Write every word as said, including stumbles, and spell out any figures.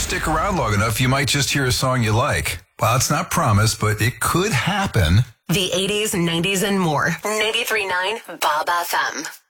stick around long enough, you might just hear a song you like. Well, it's not promised, but it could happen. The eighties, nineties, and more. ninety-three point nine Bob F M.